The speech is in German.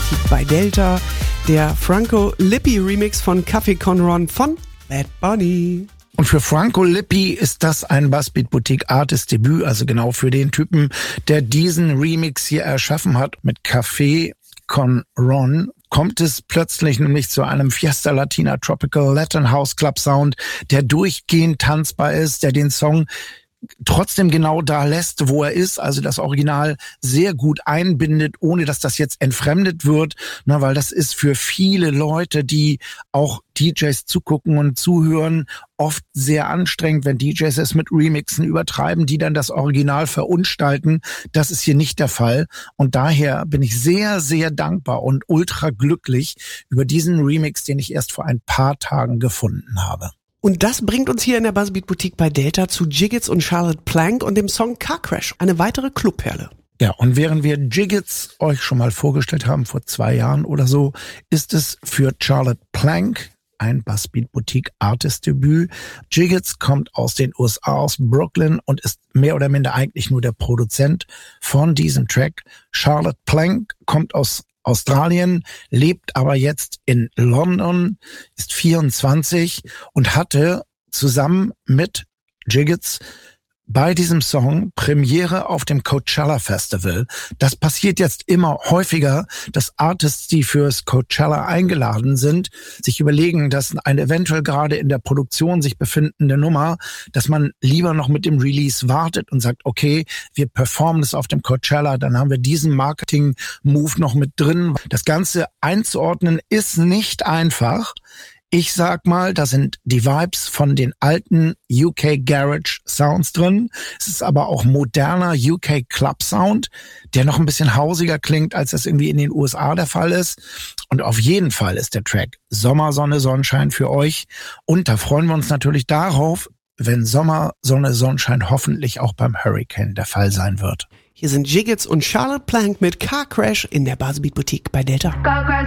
Boutique bei Delta. Der Franco Lippi Remix von Café Con Ron von Bad Bunny. Und für Franco Lippi ist das ein Buzzbeat Boutique Artist Debüt, also genau für den Typen, der diesen Remix hier erschaffen hat mit Café Con Ron. Kommt es plötzlich nämlich zu einem Fiesta Latina Tropical Latin House Club Sound, der durchgehend tanzbar ist, der den Song trotzdem genau da lässt, wo er ist, also das Original sehr gut einbindet, ohne dass das jetzt entfremdet wird, weil das ist für viele Leute, die auch DJs zugucken und zuhören, oft sehr anstrengend, wenn DJs es mit Remixen übertreiben, die dann das Original verunstalten. Das ist hier nicht der Fall und daher bin ich sehr, sehr dankbar und ultra glücklich über diesen Remix, den ich erst vor ein paar Tagen gefunden habe. Und das bringt uns hier in der Buzzbeat Boutique bei Delta zu Jiggits und Charlotte Plank und dem Song Car Crash, eine weitere Clubperle. Ja, und während wir Jiggits euch schon mal vorgestellt haben, vor 2 Jahren oder so, ist es für Charlotte Plank ein Buzzbeat Boutique Artist Debüt. Jiggits kommt aus den USA, aus Brooklyn und ist mehr oder minder eigentlich nur der Produzent von diesem Track. Charlotte Plank kommt aus Australien, lebt aber jetzt in London, ist 24 und hatte zusammen mit Jiggits bei diesem Song Premiere auf dem Coachella Festival. Das passiert jetzt immer häufiger, dass Artists, die fürs Coachella eingeladen sind, sich überlegen, dass eine eventuell gerade in der Produktion sich befindende Nummer, dass man lieber noch mit dem Release wartet und sagt, okay, wir performen das auf dem Coachella, dann haben wir diesen Marketing-Move noch mit drin. Das Ganze einzuordnen ist nicht einfach. Ich sag mal, da sind die Vibes von den alten UK Garage Sounds drin. Es ist aber auch moderner UK Club Sound, der noch ein bisschen hausiger klingt, als das irgendwie in den USA der Fall ist. Und auf jeden Fall ist der Track Sommer, Sonne, Sonnenschein für euch. Und da freuen wir uns natürlich darauf, wenn Sommer, Sonne, Sonnenschein hoffentlich auch beim Hurricane der Fall sein wird. Hier sind Jiggits und Charlotte Plank mit Car Crash in der Buzzbeat Boutique bei Delta.